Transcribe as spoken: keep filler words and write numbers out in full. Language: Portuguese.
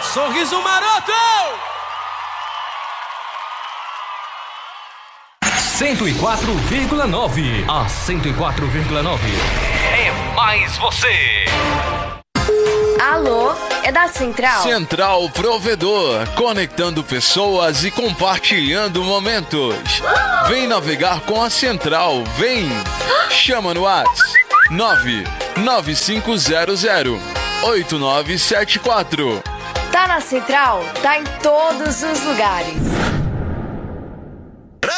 Sorriso Maroto! cento e quatro vírgula nove. A cento e quatro vírgula nove é mais você. Alô, é da Central? Central Provedor, conectando pessoas e compartilhando momentos. Vem navegar com a Central, vem! Chama no WhatsApp nove nove cinco zero zero oito nove sete quatro. Tá na Central? Tá em todos os lugares.